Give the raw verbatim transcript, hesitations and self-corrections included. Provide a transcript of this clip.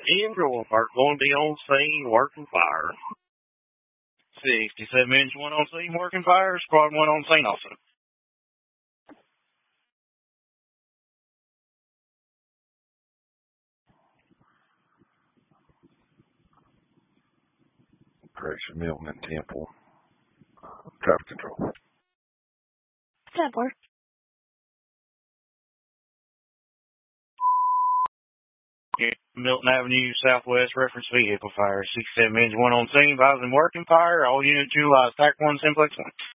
In Growing Park, going to be on scene, working fire. sixty-seven inch one on scene, working fire. Squad one on scene also. Correction, Milton and Temple. Traffic control. Templar. Milton Avenue, Southwest, reference vehicle fire. sixty-seven inch one on scene, advising working fire. All units utilize T A C one, Simplex one.